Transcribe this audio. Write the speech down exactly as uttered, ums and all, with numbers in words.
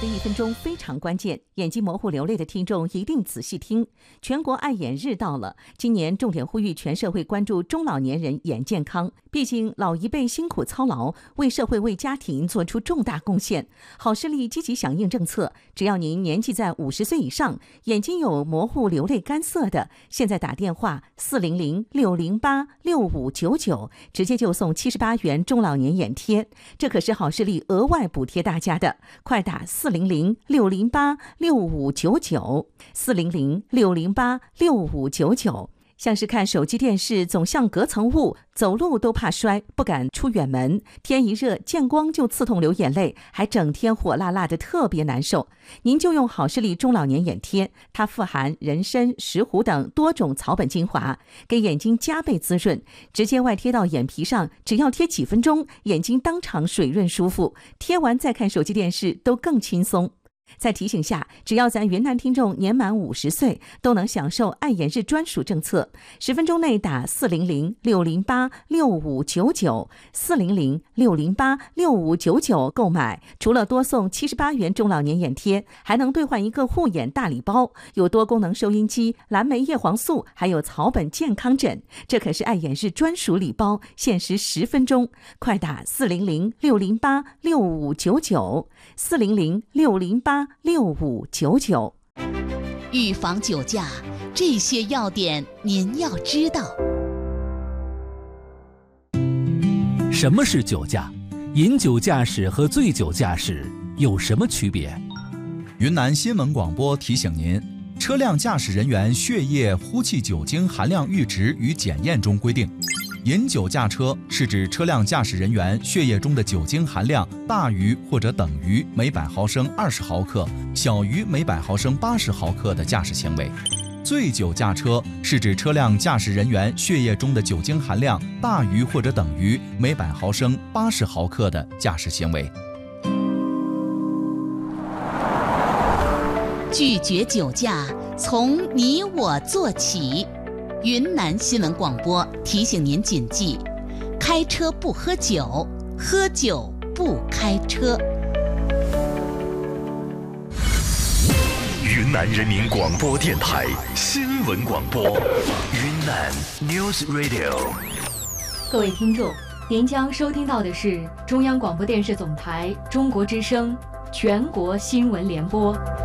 的一分钟非常关键，眼睛模糊流泪的听众一定仔细听。全国爱眼日到了，今年重点呼吁全社会关注中老年人眼健康。毕竟老一辈辛苦操劳，为社会为家庭做出重大贡献。好视力积极响应政策，只要您年纪在五十岁以上，眼睛有模糊流泪干涩的，现在打电话四零零六零八六五九九，直接就送七十八元中老年眼贴。这可是好视力额外补贴大家的，快打四零零六零八六五九九，四零零六零八六五九九。像是看手机电视总像隔层雾，走路都怕摔，不敢出远门，天一热见光就刺痛流眼泪，还整天火辣辣的特别难受。您就用好视力中老年眼贴，它富含人参、石斛等多种草本精华，给眼睛加倍滋润，直接外贴到眼皮上，只要贴几分钟，眼睛当场水润舒服，贴完再看手机电视都更轻松。再提醒下，只要咱云南听众年满五十岁，都能享受爱眼日专属政策。十分钟内打四零零六零八六五九九，四零零六零八六五九九购买，除了多送七十八元中老年眼贴，还能兑换一个护眼大礼包，有多功能收音机、蓝莓叶黄素，还有草本健康枕。这可是爱眼日专属礼包，限时十分钟，快打四零零六零八六五九九，四零零六零八六五九九。 预防酒驾，这些要点您要知道。 什么是酒驾？饮酒驾驶和醉酒驾驶有什么区别？ 云南新闻广播提醒您，车辆驾驶人员血液呼气酒精含量阈值与检验中规定，饮酒驾车是指车辆驾驶人员血液中的酒精含量大于或者等于每百毫升二十毫克，小于每百毫升八十毫克的驾驶行为。醉酒驾车是指车辆驾驶人员血液中的酒精含量大于或者等于每百毫升八十毫克的驾驶行为。 拒绝酒驾，从你我做起。云南新闻广播提醒您谨记：开车不喝酒，喝酒不开车。 云南人民广播电台新闻广播，云南 News Radio。 各位听众，您将收听到的是中央广播电视总台中国之声全国新闻联播。